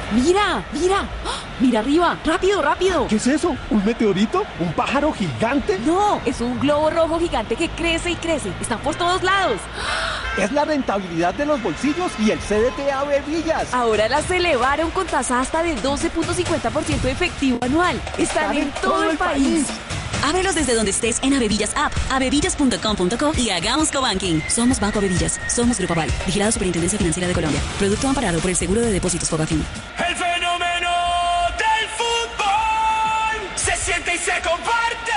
Mira, mira. ¡Ah! Mira arriba. Rápido, rápido. ¿Qué es eso? ¿Un meteorito? ¿Un pájaro gigante? No, es un globo rojo gigante que crece y crece. Están por todos lados. Es la rentabilidad de los bolsillos y el CDT Avevillas. Ahora las elevaron con tasa hasta de 12.50% de efectivo anual. Están en todo el país. Ábrelos desde donde estés en Avevillas App, avevillas.com.co y hagamos cobanking. Somos Banco Avevillas. Somos Grupo Aval. Vigilado Superintendencia Financiera de Colombia. Producto amparado por el Seguro de Depósitos Fogafín. El fenómeno del fútbol se siente y se comparte.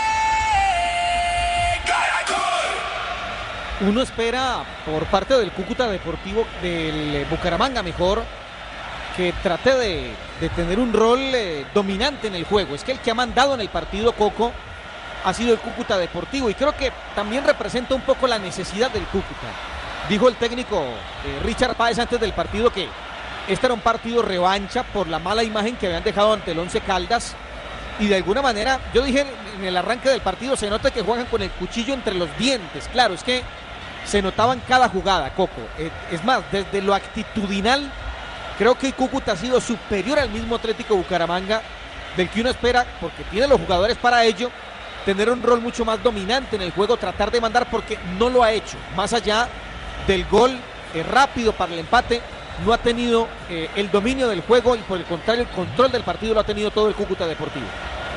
Caracol. Uno espera por parte del Cúcuta Deportivo, del Bucaramanga mejor, que trate de tener un rol dominante en el juego. Es que el que ha mandado en el partido, Coco, ha sido el Cúcuta Deportivo, y creo que también representa un poco la necesidad del Cúcuta. Dijo el técnico Richard Páez antes del partido que este era un partido revancha por la mala imagen que habían dejado ante el Once Caldas, y de alguna manera, yo dije en el arranque del partido, se nota que juegan con el cuchillo entre los dientes. Claro, es que se notaba en cada jugada, Coco. Es más, desde lo actitudinal, creo que el Cúcuta ha sido superior al mismo Atlético Bucaramanga, del que uno espera, porque tiene los jugadores para ello, tener un rol mucho más dominante en el juego, tratar de mandar, porque no lo ha hecho. Más allá del gol rápido para el empate, no ha tenido el dominio del juego, y por el contrario, el control del partido lo ha tenido todo el Cúcuta Deportivo.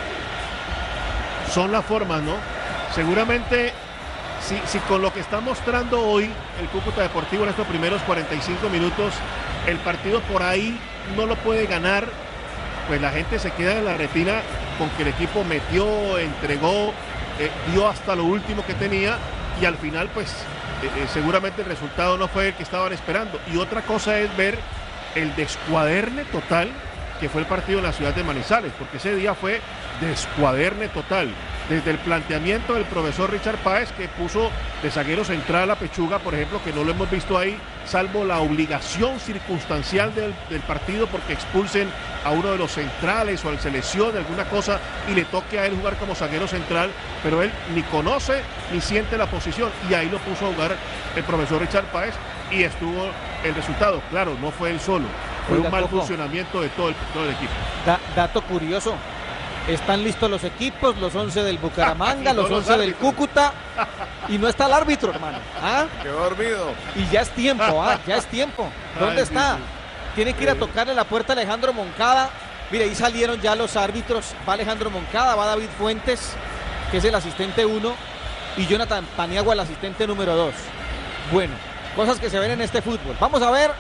Son las formas, ¿no? Seguramente, si con lo que está mostrando hoy el Cúcuta Deportivo en estos primeros 45 minutos, el partido por ahí no lo puede ganar, pues la gente se queda en la retina con que el equipo metió, entregó, dio hasta lo último que tenía, y al final pues seguramente el resultado no fue el que estaban esperando. Y otra cosa es ver el descuaderne total que fue el partido en la ciudad de Manizales, porque ese día fue descuaderne total. Desde el planteamiento del profesor Richard Páez, que puso de zaguero central a Pechuga, por ejemplo, que no lo hemos visto ahí, salvo la obligación circunstancial del partido, porque expulsen a uno de los centrales o se lesione alguna cosa y le toque a él jugar como zaguero central, pero él ni conoce ni siente la posición, y ahí lo puso a jugar el profesor Richard Páez, y estuvo el resultado. Claro, no fue él solo, fue un mal funcionamiento de todo el equipo. Dato curioso. Están listos los equipos, los 11 del Bucaramanga, los 11 del Cúcuta, y no está el árbitro, hermano. ¿Ah? Quedó dormido. Y ya es tiempo, ya es tiempo. ¿Dónde está? Sí. Tiene que ir a tocarle la puerta a Alejandro Moncada. Mire, ahí salieron ya los árbitros. Va Alejandro Moncada, va David Fuentes, que es el asistente 1, y Jonathan Paniagua, el asistente número 2. Bueno, cosas que se ven en este fútbol. Vamos a ver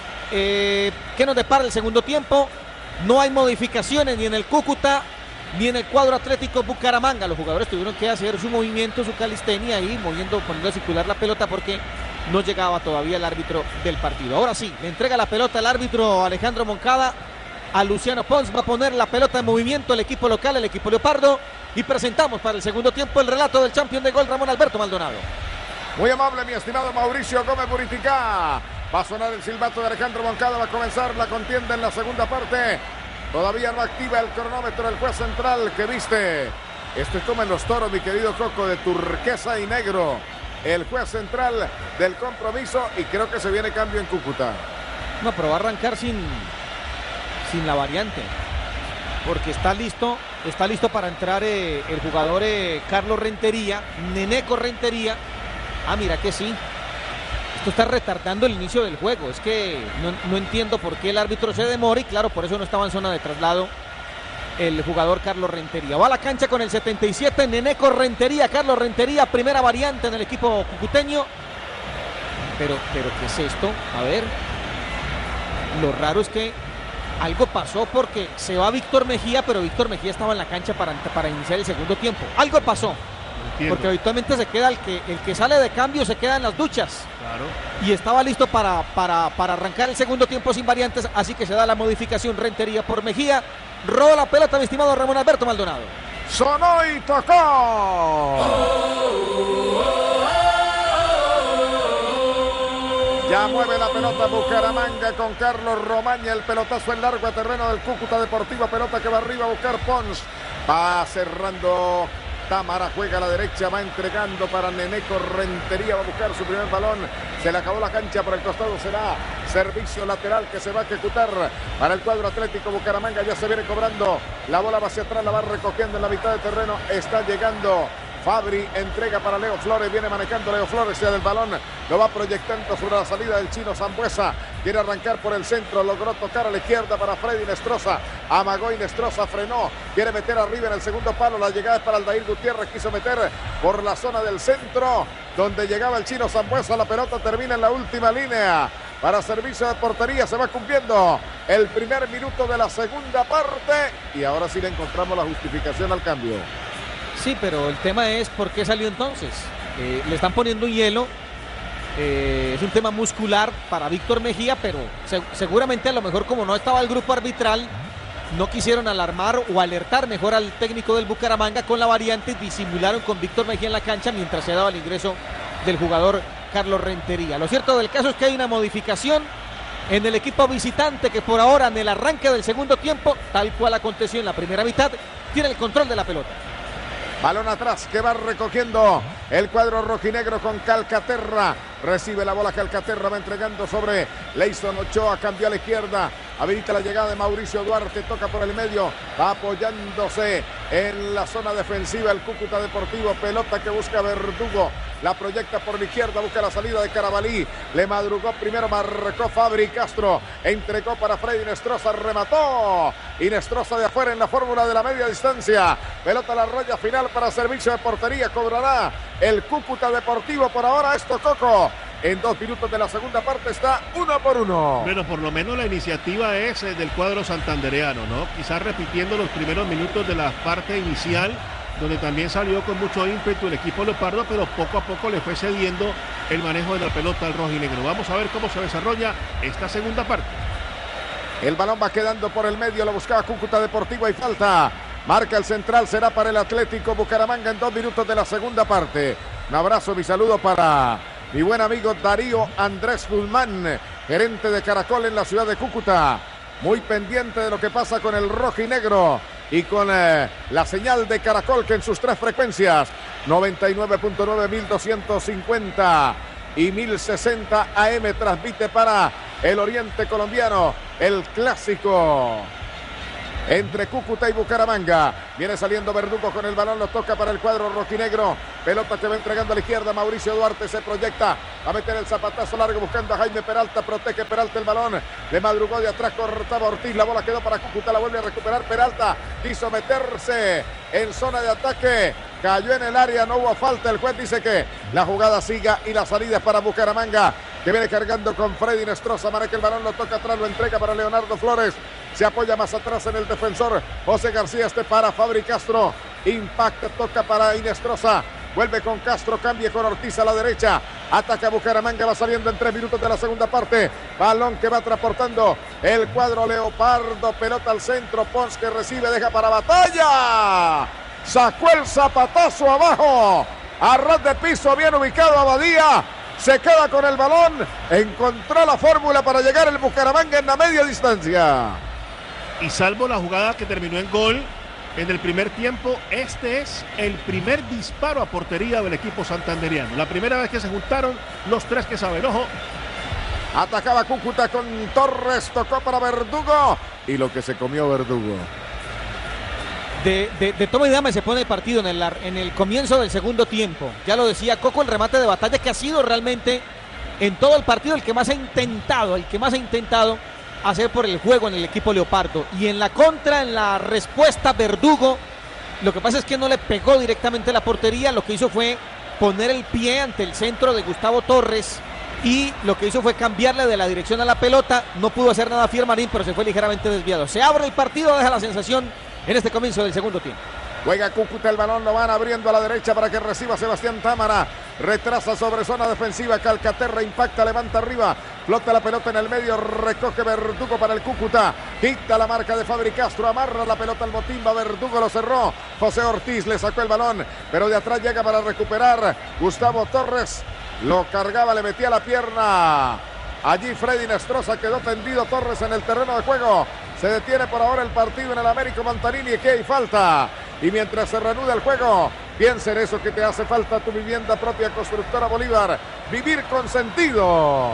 qué nos depara el segundo tiempo. No hay modificaciones ni en el Cúcuta ni en el cuadro Atlético Bucaramanga. Los jugadores tuvieron que hacer su movimiento, su calistenia ahí, poniendo a circular la pelota, porque no llegaba todavía el árbitro del partido. Ahora sí, le entrega la pelota al árbitro Alejandro Moncada a Luciano Pons. Va a poner la pelota en movimiento el equipo local, el equipo Leopardo, y presentamos para el segundo tiempo el relato del campeón de gol, Ramón Alberto Maldonado. Muy amable, mi estimado Mauricio Gómez Buriticá. Va a sonar el silbato de Alejandro Moncada, va a comenzar la contienda en la segunda parte. Todavía no activa el cronómetro el juez central que viste. Esto es como en los toros, mi querido Coco, de turquesa y negro. El juez central del compromiso, y creo que se viene cambio en Cúcuta. No, pero va a arrancar sin la variante, porque está listo para entrar el jugador Carlos Rentería, Neneco Rentería. Ah, mira que sí. Esto está retardando el inicio del juego. Es que no entiendo por qué el árbitro se demora, y claro, por eso no estaba en zona de traslado el jugador Carlos Rentería. Va a la cancha con el 77, Neneco Rentería, Carlos Rentería, primera variante en el equipo cucuteño. Pero ¿qué es esto? A ver, lo raro es que algo pasó, porque se va Víctor Mejía, pero Víctor Mejía estaba en la cancha para iniciar el segundo tiempo. Algo pasó. Porque habitualmente se queda el que sale de cambio, se queda en las duchas. Claro. Y estaba listo para arrancar el segundo tiempo sin variantes, así que se da la modificación. Rentería por Mejía. Roba la pelota, mi estimado Ramón Alberto Maldonado. Sonó y tocó. Ya mueve la pelota Bucaramanga con Carlos Romaña. El pelotazo en largo a terreno del Cúcuta Deportivo. Pelota que va arriba a buscar Pons. Va cerrando Támara juega a la derecha, va entregando para Neneco Rentería, va a buscar su primer balón. Se le acabó la cancha, por el costado será servicio lateral que se va a ejecutar para el cuadro Atlético Bucaramanga. Ya se viene cobrando, la bola va hacia atrás, la va recogiendo en la mitad de terreno, está llegando Fabri, entrega para Leo Flores, viene manejando Leo Flores, sea del balón, lo va proyectando sobre la salida del chino Sambuesa, quiere arrancar por el centro, logró tocar a la izquierda para Freddy Inestrosa, amagó Inestrosa, frenó, quiere meter arriba en el segundo palo, la llegada es para Aldair Gutiérrez, quiso meter por la zona del centro, donde llegaba el chino Sambuesa, la pelota termina en la última línea, para servicio de portería, se va cumpliendo el primer minuto de la segunda parte, y ahora sí le encontramos la justificación al cambio. Sí, pero el tema es por qué salió entonces. Le están poniendo un hielo. Es un tema muscular para Víctor Mejía, pero seguramente a lo mejor como no estaba el grupo arbitral, no quisieron alarmar o alertar mejor al técnico del Bucaramanga con la variante, disimularon con Víctor Mejía en la cancha mientras se daba el ingreso del jugador Carlos Rentería. Lo cierto del caso es que hay una modificación en el equipo visitante que por ahora en el arranque del segundo tiempo, tal cual aconteció en la primera mitad, tiene el control de la pelota. Balón atrás que va recogiendo el cuadro rojinegro con Calcaterra. Recibe la bola Calcaterra, va entregando sobre Leison Ochoa, cambió a la izquierda. Habilita la llegada de Mauricio Duarte, toca por el medio, va apoyándose en la zona defensiva el Cúcuta Deportivo. Pelota que busca Verdugo, la proyecta por la izquierda, busca la salida de Carabalí. Le madrugó primero, marcó Fabri Castro, entregó para Freddy Inestrosa, remató. Inestrosa de afuera en la fórmula de la media distancia. Pelota a la raya final para servicio de portería, cobrará el Cúcuta Deportivo. Por ahora esto, Coco. En 2 minutos de la segunda parte está 1-1. Bueno, por lo menos la iniciativa es del cuadro santandereano, ¿no? Quizás repitiendo los primeros minutos de la parte inicial, donde también salió con mucho ímpetu el equipo leopardo, pero poco a poco le fue cediendo el manejo de la pelota al rojinegro. Vamos a ver cómo se desarrolla esta segunda parte. El balón va quedando por el medio, lo buscaba Cúcuta Deportivo y falta. Marca el central, será para el Atlético Bucaramanga en 2 minutos de la segunda parte. Un abrazo, mi saludo para mi buen amigo Darío Andrés Guzmán, gerente de Caracol en la ciudad de Cúcuta. Muy pendiente de lo que pasa con el rojinegro y con la señal de Caracol, que en sus 3 frecuencias, 99.9, 1250 y 1060 AM, transmite para el oriente colombiano el clásico entre Cúcuta y Bucaramanga. Viene saliendo Verdugo con el balón, lo toca para el cuadro rojinegro. Pelota que va entregando a la izquierda, Mauricio Duarte se proyecta, va a meter el zapatazo largo buscando a Jaime Peralta, protege Peralta el balón, le madrugó de atrás, cortaba Ortiz, la bola quedó para Cúcuta, la vuelve a recuperar Peralta, quiso meterse en zona de ataque, cayó en el área, no hubo falta, el juez dice que la jugada siga y la salida es para Bucaramanga, que viene cargando con Freddy Inestrosa, marca el balón, lo toca atrás, lo entrega para Leonardo Flores, se apoya más atrás en el defensor José García, para Fabri Castro, impacta, toca para Inestrosa, vuelve con Castro, cambia con Ortiz a la derecha, ataca Bucaramanga, va saliendo en 3 minutos de la segunda parte, balón que va transportando el cuadro leopardo, pelota al centro, Pons que recibe, deja para Batalla, sacó el zapatazo abajo, a ras de piso, bien ubicado Abadía, se queda con el balón, encontró la fórmula para llegar el Bucaramanga en la media distancia. Y salvo la jugada que terminó en gol en el primer tiempo, este es el primer disparo a portería del equipo santanderiano. La primera vez que se juntaron los 3 que saben. Ojo. Atacaba Cúcuta con Torres, tocó para Verdugo y lo que se comió Verdugo. De toma y dame se pone el partido en el comienzo del segundo tiempo. Ya lo decía Coco, el remate de Batalla, que ha sido realmente en todo el partido el que más ha intentado hacer por el juego en el equipo leopardo. Y en la contra, en la respuesta, Verdugo, lo que pasa es que no le pegó directamente la portería, lo que hizo fue poner el pie ante el centro de Gustavo Torres y lo que hizo fue cambiarle de la dirección a la pelota. No pudo hacer nada Fiermarín, pero se fue ligeramente desviado. Se abre el partido, deja la sensación en este comienzo del segundo tiempo. Juega Cúcuta el balón, lo van abriendo a la derecha para que reciba Sebastián Támara. Retrasa sobre zona defensiva, Calcaterra impacta, levanta arriba, flota la pelota en el medio, recoge Verdugo para el Cúcuta. Quita la marca de Fabri Castro, amarra la pelota al Motimba, Verdugo lo cerró. José Ortiz le sacó el balón, pero de atrás llega para recuperar Gustavo Torres. Lo cargaba, le metía la pierna. Allí Freddy Inestrosa, quedó tendido Torres en el terreno de juego. Se detiene por ahora el partido en el Américo Montanini, que hay falta. Y mientras se reanuda el juego, Piensa en eso que te hace falta, tu vivienda propia, Constructora Bolívar. Vivir con sentido.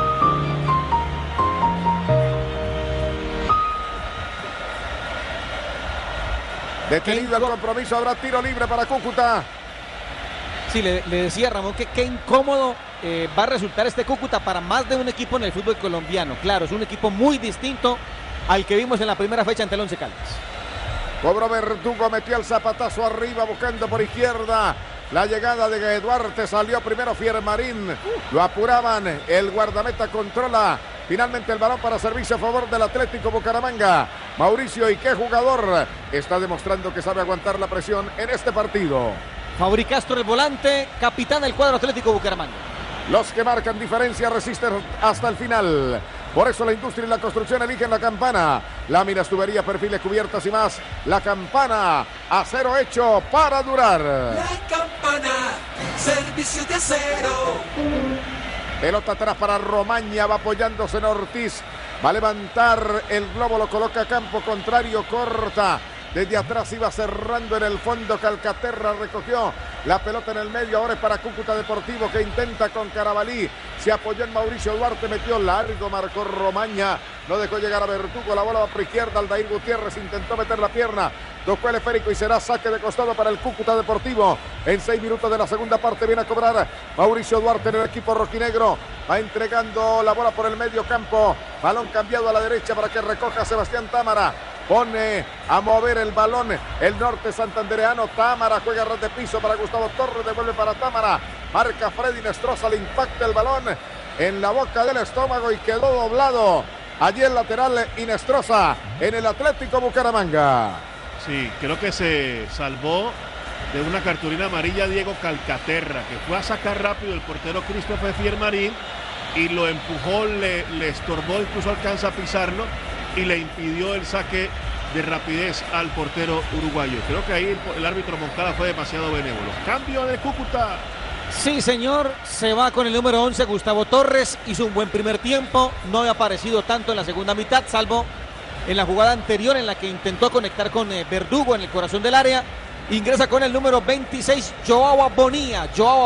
Detenido el compromiso, habrá tiro libre para Cúcuta. Sí, le decía Ramón que qué incómodo va a resultar este Cúcuta para más de un equipo en el fútbol colombiano. Claro, es un equipo muy distinto al que vimos en la primera fecha ante el Once Caldas. Cobró Verdugo, metió el zapatazo arriba buscando por izquierda. La llegada de Duarte, salió primero Fiermarín. Lo apuraban, el guardameta controla. Finalmente el balón para servicio a favor del Atlético Bucaramanga. Mauricio, ¿y qué jugador? Está demostrando que sabe aguantar la presión en este partido. Fabri Castro, el volante, capitán del cuadro Atlético Bucaramanga. Los que marcan diferencia resisten hasta el final. Por eso la industria y la construcción eligen la Campana. Láminas, tuberías, perfiles, cubiertas y más. La Campana, acero hecho para durar. La Campana, servicio de acero. Pelota atrás para Romaña, va apoyándose en Ortiz. Va a levantar el globo, lo coloca a campo contrario, corta. Desde atrás iba cerrando en el fondo, Calcaterra recogió la pelota en el medio, ahora es para Cúcuta Deportivo que intenta con Carabalí, se apoyó en Mauricio Duarte, metió largo, marcó Romaña, no dejó llegar a Verdugo, la bola va por izquierda, Aldair Gutiérrez intentó meter la pierna, tocó el esférico y será saque de costado para el Cúcuta Deportivo. En 6 minutos de la segunda parte viene a cobrar Mauricio Duarte en el equipo rojinegro, va entregando la bola por el medio campo, balón cambiado a la derecha para que recoja Sebastián Támara. Pone a mover el balón el norte santandereano. Támara juega ras de piso para Gustavo Torres, devuelve para Támara. Marca Freddy Nestroza, le impacta el balón en la boca del estómago y quedó doblado. Allí el lateral Inestrosa en el Atlético Bucaramanga. Sí, creo que se salvó de una cartulina amarilla Diego Calcaterra, que fue a sacar rápido el portero Christopher Fiermarín y lo empujó, le estorbó, incluso alcanza a pisarlo y le impidió el saque de rapidez al portero uruguayo. Creo que ahí el árbitro Moncada fue demasiado benévolo. Cambio de Cúcuta. Sí, señor, se va con el número 11, Gustavo Torres. Hizo un buen primer tiempo, no había aparecido tanto en la segunda mitad, salvo en la jugada anterior en la que intentó conectar con Verdugo en el corazón del área. Ingresa con el número 26, Joao Bonilla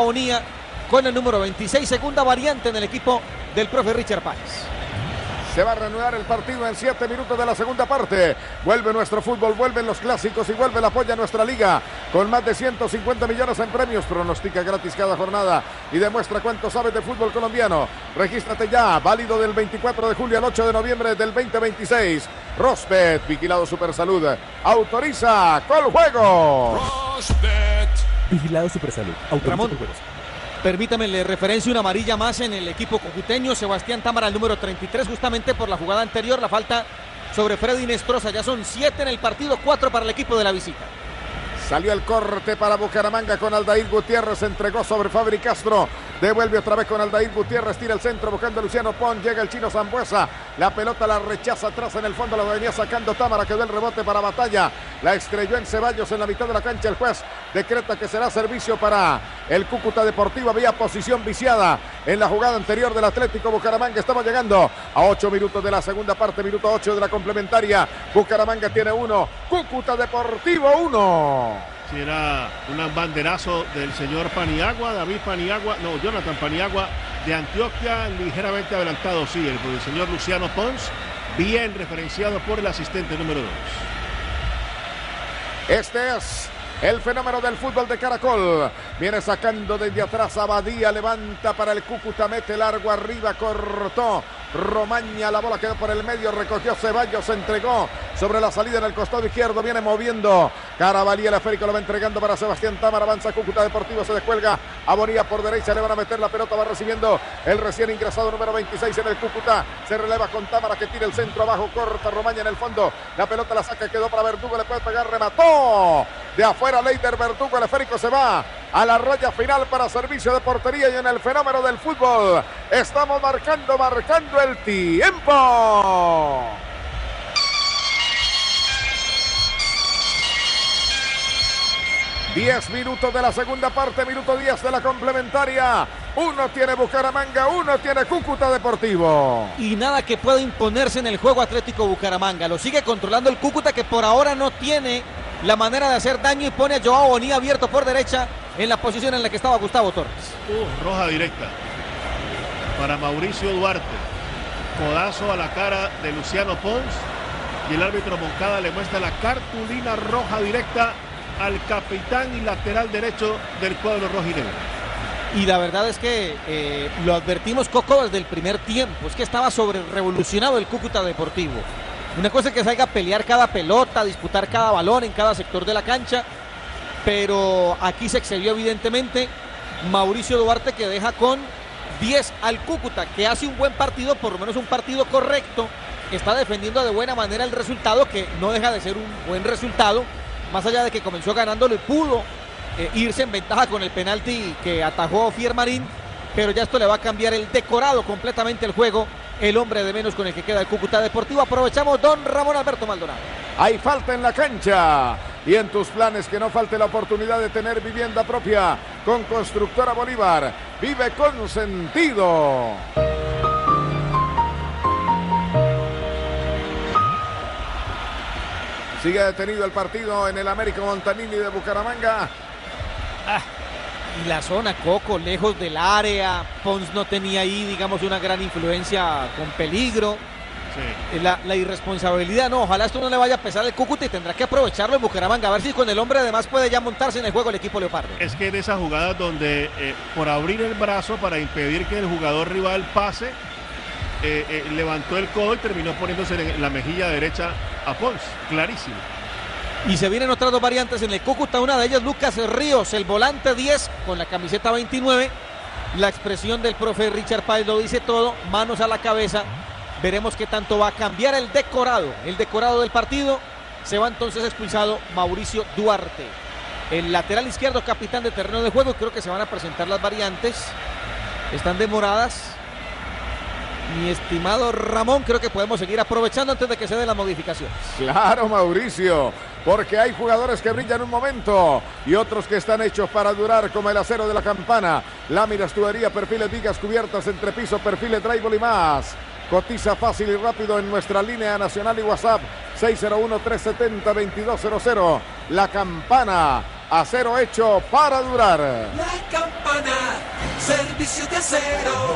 con el número 26, segunda variante en el equipo del profe Richard Páez. Se va a reanudar el partido en 7 minutos de la segunda parte. Vuelve nuestro fútbol, vuelven los clásicos y vuelve el apoyo a nuestra liga. Con más de 150 millones en premios. Pronostica gratis cada jornada y demuestra cuánto sabes de fútbol colombiano. Regístrate ya, válido del 24 de julio al 8 de noviembre del 2026. Rosbet, vigilado Supersalud. Autoriza Coljuegos. Rosbet. Vigilado Supersalud. Autoriza Ramón. Coljuegos. Permítame, le referencio una amarilla más en el equipo cucuteño. Sebastián Támara, el número 33, justamente por la jugada anterior, la falta sobre Freddy Nestroza. Ya son 7 en el partido, 4 para el equipo de la visita. Salió el corte para Bucaramanga con Aldair Gutiérrez, entregó sobre Fabri Castro, devuelve otra vez con Aldair Gutiérrez, tira el centro buscando a Luciano Pon, llega el chino Zambuesa, la pelota la rechaza atrás en el fondo, la venía sacando Támara, quedó el rebote para Batalla, la estrelló en Ceballos en la mitad de la cancha, el juez decreta que será servicio para el Cúcuta Deportivo, había posición viciada en la jugada anterior del Atlético Bucaramanga, estamos llegando a 8 minutos de la segunda parte, minuto 8 de la complementaria, Bucaramanga tiene 1, Cúcuta Deportivo 1. Si era un banderazo del señor Paniagua, Jonathan Paniagua de Antioquia, ligeramente adelantado, sí, el señor Luciano Pons, bien referenciado por el asistente número 2. Este es el fenómeno del fútbol de Caracol. Viene sacando desde atrás Abadía, levanta para el Cúcuta, mete largo arriba, cortó. Romaña, la bola quedó por el medio, recogió Ceballos, se entregó sobre la salida en el costado izquierdo, viene moviendo Carabalí, el esférico lo va entregando para Sebastián Támara, avanza Cúcuta Deportivo, se descuelga a Bonilla por derecha, le van a meter la pelota, va recibiendo el recién ingresado número 26 en el Cúcuta, se releva con Támara que tira el centro abajo, corta Romaña en el fondo, la pelota la saca, quedó para Verdugo, le puede pegar, remató de afuera Leider Verdugo, el esférico se va a la raya final para servicio de portería y en el fenómeno del fútbol estamos marcando el tiempo. Diez minutos de la segunda parte, minuto 10 de la complementaria. Uno tiene Bucaramanga, uno tiene Cúcuta Deportivo. Y nada que pueda imponerse en el juego Atlético Bucaramanga. Lo sigue controlando el Cúcuta, que por ahora no tiene la manera de hacer daño y pone a Joao Bonilla abierto por derecha en la posición en la que estaba Gustavo Torres. Roja directa para Mauricio Duarte. Codazo a la cara de Luciano Pons y el árbitro Moncada le muestra la cartulina roja directa al capitán y lateral derecho del cuadro rojinegro. Y la verdad es que lo advertimos, Coco, desde el primer tiempo. Es que estaba sobre revolucionado el Cúcuta Deportivo. Una cosa es que salga a pelear cada pelota, disputar cada balón en cada sector de la cancha, pero aquí se excedió evidentemente Mauricio Duarte, que deja con 10 al Cúcuta, que hace un buen partido, por lo menos un partido correcto, está defendiendo de buena manera el resultado, que no deja de ser un buen resultado, más allá de que comenzó ganándolo y pudo irse en ventaja con el penalti que atajó Fiermarín, pero ya esto le va a cambiar el decorado completamente el juego, el hombre de menos con el que queda el Cúcuta Deportivo. Aprovechamos, don Ramón Alberto Maldonado. Hay falta en la cancha. Y en tus planes que no falte la oportunidad de tener vivienda propia con Constructora Bolívar. Vive con sentido. Sigue detenido el partido en el América Montanini de Bucaramanga. Y la zona, Coco, lejos del área. Pons no tenía ahí, digamos, una gran influencia con peligro. Sí. La irresponsabilidad, no, ojalá esto no le vaya a pesar al Cúcuta y tendrá que aprovecharlo en Bucaramanga, a ver si con el hombre además puede ya montarse en el juego el equipo Leopardo. Es que de esas jugadas donde por abrir el brazo para impedir que el jugador rival pase, levantó el codo y terminó poniéndose en la mejilla derecha a Pons, clarísimo. Y se vienen otras dos variantes en el Cúcuta, una de ellas Lucas Ríos, el volante 10 con la camiseta 29, la expresión del profe Richard Páez lo dice todo, manos a la cabeza. Veremos qué tanto va a cambiar el decorado del partido. Se va entonces expulsado Mauricio Duarte. El lateral izquierdo, capitán de terreno de juego. Creo que se van a presentar las variantes. Están demoradas. Mi estimado Ramón, creo que podemos seguir aprovechando antes de que se den las modificaciones. Claro, Mauricio, porque hay jugadores que brillan un momento y otros que están hechos para durar, como el acero de la campana, láminas, tubería, perfiles, vigas, cubiertas, entrepiso, perfiles, drywall y más. Cotiza fácil y rápido en nuestra línea nacional y WhatsApp 601-370-2200. La Campana, acero hecho para durar. La Campana, servicio de acero.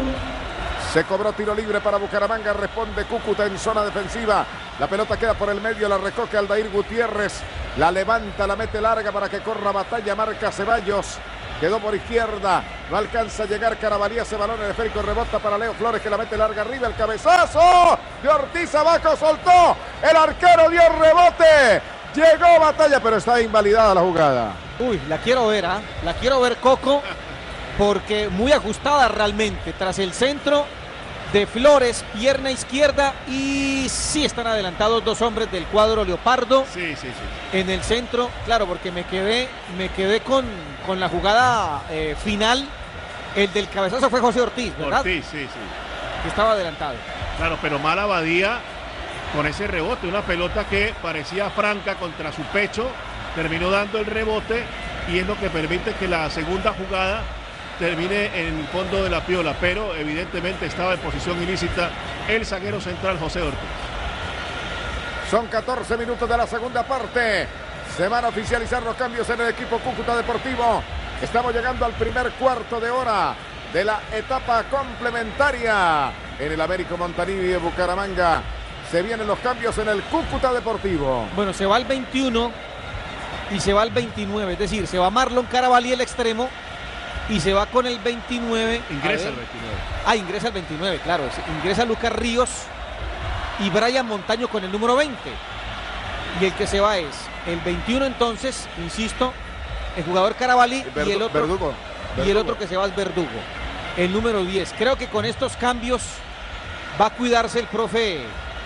Se cobró tiro libre para Bucaramanga, responde Cúcuta en zona defensiva. La pelota queda por el medio, la recoge Aldair Gutiérrez. La levanta, la mete larga para que corra batalla, marca Ceballos. Quedó por izquierda, no alcanza a llegar Carabalí, ese balón en esférico, rebota para Leo Flores que la mete larga arriba, el cabezazo de Ortiz abajo, soltó, el arquero dio rebote, llegó batalla, pero está invalidada la jugada. Uy, la quiero ver, la quiero ver, Coco, porque muy ajustada realmente, tras el centro de Flores, pierna izquierda, y sí están adelantados dos hombres del cuadro Leopardo. Sí. En el centro, claro, porque me quedé con la jugada final. El del cabezazo fue José Ortiz, ¿verdad? Ortiz, sí. Que estaba adelantado. Claro, pero mala Badía con ese rebote, una pelota que parecía franca contra su pecho, terminó dando el rebote y es lo que permite que la segunda jugada termine en el fondo de la piola, pero evidentemente estaba en posición ilícita el zaguero central José Ortiz. Son 14 minutos de la segunda parte. Se van a oficializar los cambios en el equipo Cúcuta Deportivo. Estamos llegando al primer cuarto de hora de la etapa complementaria en el Américo Montanini de Bucaramanga. Se vienen los cambios en el Cúcuta Deportivo. Bueno, se va el 21 y se va el 29, es decir, se va Marlon Carabalí el extremo y se va con el 29. Ingresa el 29. Ingresa el 29, claro. Ingresa Lucas Ríos y Brian Montaño con el número 20. Y el que se va es el 21 entonces, insisto, el jugador Carabalí y el otro Verdugo. Y el otro que se va es Verdugo, el número 10. Creo que con estos cambios va a cuidarse el profe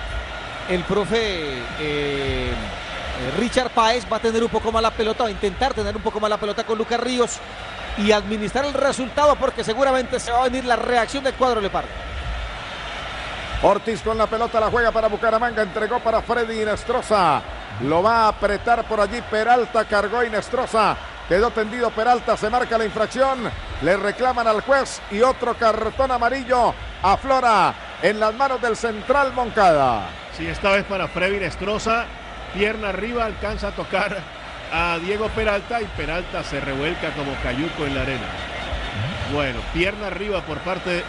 Richard Páez, va a tener un poco más la pelota, va a intentar tener un poco más la pelota con Lucas Ríos y administrar el resultado, porque seguramente se va a venir la reacción del cuadro Leopardo. Ortiz con la pelota, la juega para Bucaramanga, entregó para Freddy Inestrosa, lo va a apretar por allí Peralta, cargó Inestrosa, quedó tendido Peralta, se marca la infracción, le reclaman al juez y otro cartón amarillo aflora en las manos del central Moncada. Sí, esta vez para Freddy Inestrosa, pierna arriba, alcanza a tocar a Diego Peralta y Peralta se revuelca como cayuco en la arena. Bueno, pierna arriba por parte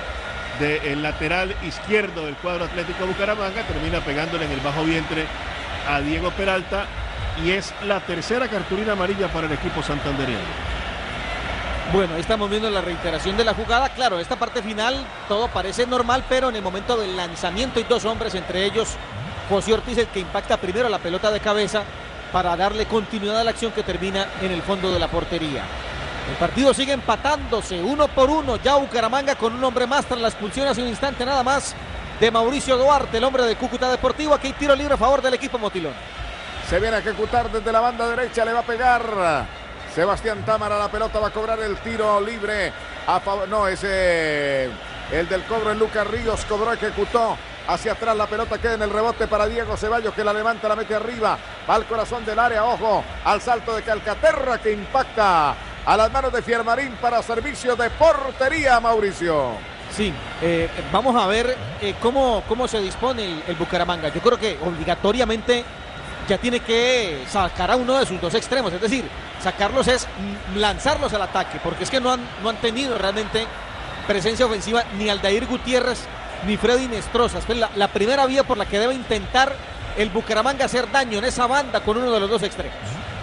del lateral izquierdo del cuadro Atlético Bucaramanga, termina pegándole en el bajo vientre a Diego Peralta y es la tercera cartulina amarilla para el equipo santandereano. Bueno, ahí estamos viendo la reiteración de la jugada. Claro, esta parte final todo parece normal, pero en el momento del lanzamiento hay dos hombres, entre ellos José Ortiz, el que impacta primero la pelota de cabeza para darle continuidad a la acción que termina en el fondo de la portería. El partido sigue empatándose 1-1, ya Bucaramanga con un hombre más tras la expulsión hace un instante nada más de Mauricio Duarte, el hombre de Cúcuta Deportivo. Aquí hay tiro libre a favor del equipo motilón. Se viene a ejecutar desde la banda derecha, le va a pegar Sebastián Támara, la pelota va a cobrar el tiro libre a favor, no, ese el del cobro en Lucas Ríos, cobró, ejecutó hacia atrás, la pelota queda en el rebote para Diego Ceballos, que la levanta, la mete arriba, va al corazón del área, ojo al salto de Calcaterra que impacta a las manos de Fiermarín para servicio de portería, Mauricio. Sí, vamos a ver cómo se dispone el Bucaramanga. Yo creo que obligatoriamente ya tiene que sacar a uno de sus dos extremos, es decir, sacarlos es lanzarlos al ataque, porque es que no han tenido realmente presencia ofensiva ni Aldair Gutiérrez ni Freddy Nestroza. Es la primera vía por la que debe intentar el Bucaramanga hacer daño en esa banda con uno de los dos extremos.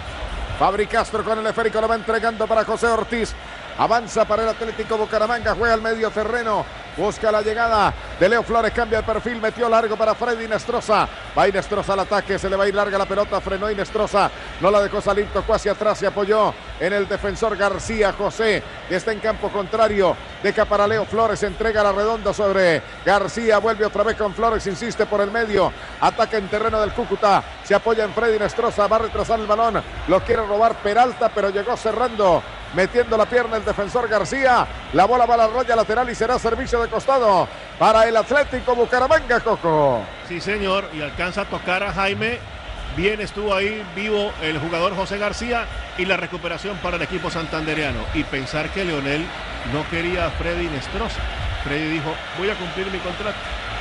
Fabri Castro con el esférico, lo va entregando para José Ortiz. Avanza para el Atlético Bucaramanga, juega al medio terreno, busca la llegada de Leo Flores, cambia el perfil, metió largo para Freddy Nestroza. Va Nestroza al ataque, se le va a ir larga la pelota, frenó Nestroza, no la dejó salir, tocó hacia atrás, se apoyó en el defensor García José, que está en campo contrario, deja para Leo Flores, entrega la redonda sobre García, vuelve otra vez con Flores, insiste por el medio, ataca en terreno del Cúcuta, se apoya en Freddy Nestroza, va a retrasar el balón, lo quiere robar Peralta, pero llegó cerrando, metiendo la pierna el defensor García, la bola va a la raya lateral y será servicio de costado para el Atlético Bucaramanga, Coco. Sí, señor, y alcanza a tocar a Jaime. Bien estuvo ahí vivo el jugador José García y la recuperación para el equipo santandereano. Y pensar que Leonel no quería a Freddy Nestroza. Freddy dijo, voy a cumplir mi contrato.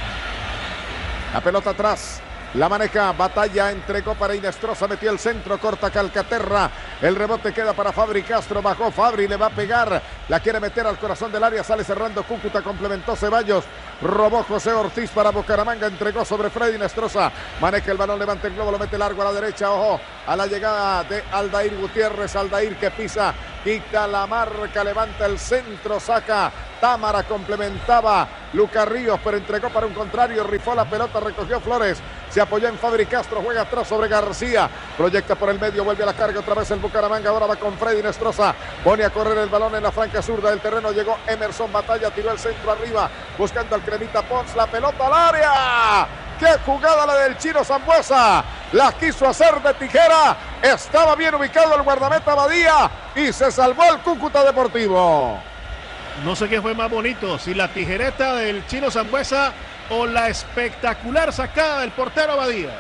La pelota atrás. La maneja, batalla, entregó para Nestroza, metió el centro, corta Calcaterra, el rebote queda para Fabri Castro, bajó Fabri, le va a pegar, la quiere meter al corazón del área, sale cerrando Cúcuta, complementó Ceballos, robó José Ortiz para Bucaramanga, entregó sobre Freddy Nestroza, maneja el balón, levanta el globo, lo mete largo a la derecha, ojo, a la llegada de Aldair Gutiérrez, Aldair que pisa, quita la marca, levanta el centro, saca Támara, complementaba Lucas Ríos, pero entregó para un contrario, rifó la pelota, recogió Flores, se apoyó en Fabri Castro, juega atrás sobre García, proyecta por el medio, vuelve a la carga otra vez el Bucaramanga, ahora va con Freddy Nestroza, pone a correr el balón en la franca zurda del terreno, llegó Emerson Batalla, tiró el centro arriba, buscando al Cremita Pons, la pelota al área. ¡Qué jugada la del Chino Sambuesa! La quiso hacer de tijera. Estaba bien ubicado el guardameta Badía y se salvó el Cúcuta Deportivo. No sé qué fue más bonito, si la tijereta del Chino Sambuesa o la espectacular sacada del portero Badía.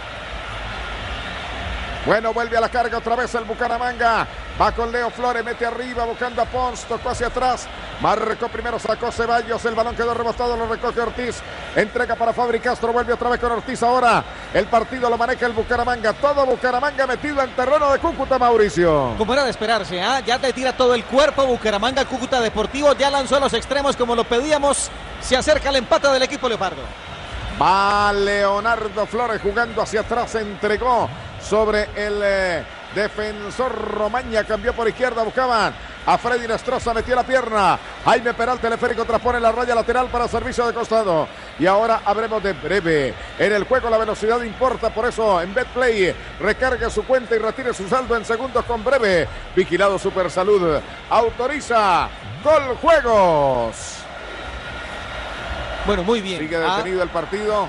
Bueno, vuelve a la carga otra vez el Bucaramanga. Va con Leo Flores, mete arriba, buscando a Pons, tocó hacia atrás. Marcó primero, sacó Ceballos, el balón quedó rebotado, lo recoge Ortiz. Entrega para Fabri Castro, vuelve otra vez con Ortiz ahora. El partido lo maneja el Bucaramanga. Todo Bucaramanga metido en terreno de Cúcuta, Mauricio. Como era de esperarse, ya te tira todo el cuerpo Bucaramanga, Cúcuta Deportivo. Ya lanzó a los extremos como lo pedíamos. Se acerca el empate del equipo Leopardo. Va Leonardo Flores jugando hacia atrás, entregó sobre el defensor Romaña, cambió por izquierda, buscaban a Freddy Nestroza, metió la pierna, Jaime Peralta, teleférico, transpone la raya lateral para servicio de costado, y ahora habremos de Breve, en el juego la velocidad importa, por eso en Betplay, recargue su cuenta y retire su saldo en segundos con Breve, vigilado Supersalud, autoriza Gol Juegos. Bueno, muy bien. Sigue detenido el partido.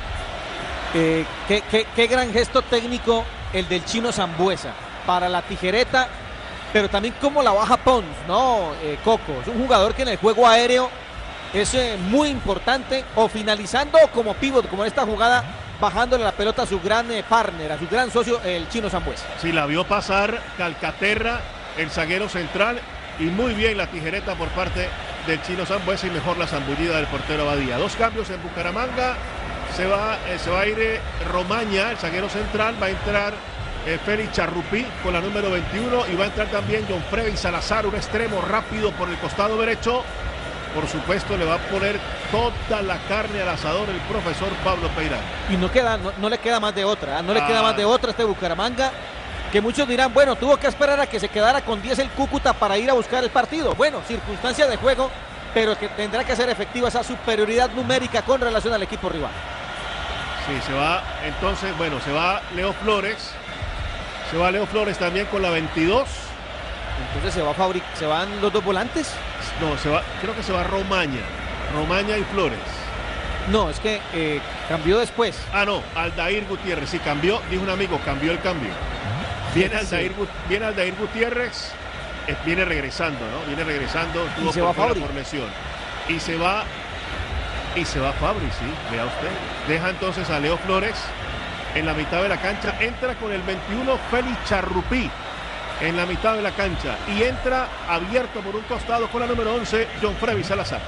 Qué gran gesto técnico el del Chino Sambuesa para la tijereta, pero también como la baja Pons, ¿no? Coco, es un jugador que en el juego aéreo es muy importante, o finalizando como pívot, como en esta jugada, bajándole la pelota a su gran partner, a su gran socio, el Chino Sambuesa. Sí, la vio pasar Calcaterra, el zaguero central, y muy bien la tijereta por parte del Chino Sambuesa y mejor la zambullida del portero Badía. Dos cambios en Bucaramanga. Se va a ir Romaña, el zaguero central. Va a entrar Félix Charrupí con la número 21. Y va a entrar también John Freddy Salazar, un extremo rápido por el costado derecho. Por supuesto, le va a poner toda la carne al asador el profesor Pablo Peirano. Y no le queda más de otra. No le queda más de otra a este Bucaramanga. Que muchos dirán, bueno, tuvo que esperar a que se quedara con 10 el Cúcuta para ir a buscar el partido. Bueno, circunstancias de juego, pero que tendrá que ser efectiva esa superioridad numérica con relación al equipo rival. Sí, se va entonces, se va Leo Flores. Se va Leo Flores también con la 22. Entonces se van los dos volantes. No, creo que se va Romaña y Flores. No, es que cambió después. No, Aldair Gutiérrez, sí cambió, dijo un amigo, cambió el cambio. Viene Aldair Gutiérrez, viene regresando, ¿no? Viene regresando, tuvo por fuera por lesión. Y se va Fabri, sí, vea usted. Deja entonces a Leo Flores en la mitad de la cancha, entra con el 21 Félix Charrupí en la mitad de la cancha y entra abierto por un costado con la número 11 John Freddy Salazar.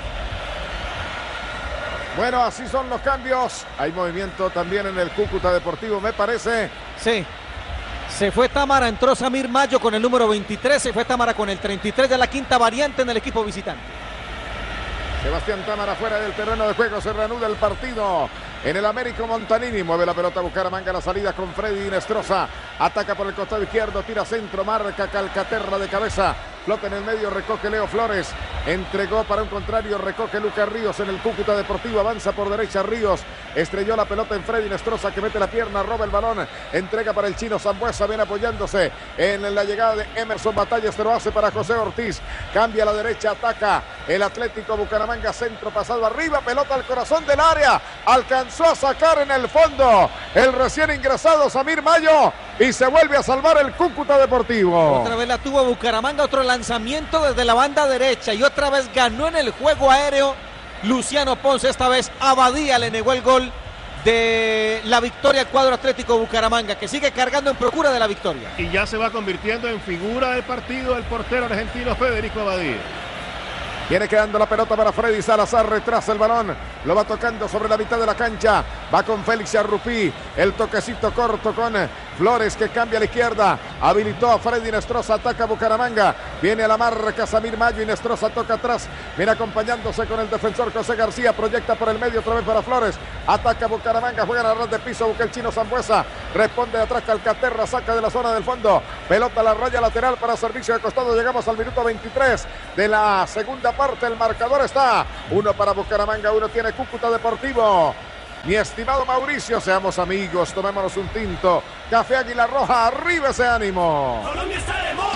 Bueno, así son los cambios. Hay movimiento también en el Cúcuta Deportivo, me parece. Sí. Se fue Támara, entró Samir Mayo con el número 23, se fue Támara con el 33 de la quinta variante en el equipo visitante. Sebastián Támara fuera del terreno de juego, se reanuda el partido en el Américo Montanini. Mueve la pelota Bucaramanga, la salida con Freddy Inestrosa. Ataca por el costado izquierdo, tira centro, marca Calcaterra de cabeza. Flota en el medio, recoge Leo Flores. Entregó para un contrario, recoge Lucas Ríos en el Cúcuta Deportivo. Avanza por derecha Ríos. Estrelló la pelota en Freddy Inestrosa que mete la pierna, roba el balón. Entrega para el chino Sambuesa, viene apoyándose en la llegada de Emerson Batallas, pero hace para José Ortiz. Cambia a la derecha, ataca el Atlético Bucaramanga. Centro pasado arriba, pelota al corazón del área. Alcanzó a sacar en el fondo el recién ingresado Samir Mayo. Y se vuelve a salvar el Cúcuta Deportivo. Otra vez la tuvo Bucaramanga, otro lanzamiento desde la banda derecha y otra vez ganó en el juego aéreo Luciano Ponce. Esta vez Abadía le negó el gol de la victoria al cuadro Atlético Bucaramanga, que sigue cargando en procura de la victoria. Y ya se va convirtiendo en figura del partido el portero argentino Federico Abadía. Viene quedando la pelota para Freddy Salazar, retrasa el balón, lo va tocando sobre la mitad de la cancha, va con Félix Charrupí, el toquecito corto con Flores que cambia a la izquierda, habilitó a Freddy Inestrosa, ataca Bucaramanga, viene a la marca Samir Mayo, Inestrosa toca atrás, viene acompañándose con el defensor José García, proyecta por el medio otra vez para Flores, ataca Bucaramanga, juega a ras de piso, busca el chino Sambuesa, responde de atrás Calcaterra, saca de la zona del fondo, pelota a la raya lateral para servicio de costado, llegamos al minuto 23 de la segunda parte, el marcador está 1 para Bucaramanga, 1 tiene Cúcuta Deportivo. Mi estimado Mauricio, seamos amigos, tomémonos un tinto, Café Águila Roja, arriba ese ánimo. Colombia está de moda.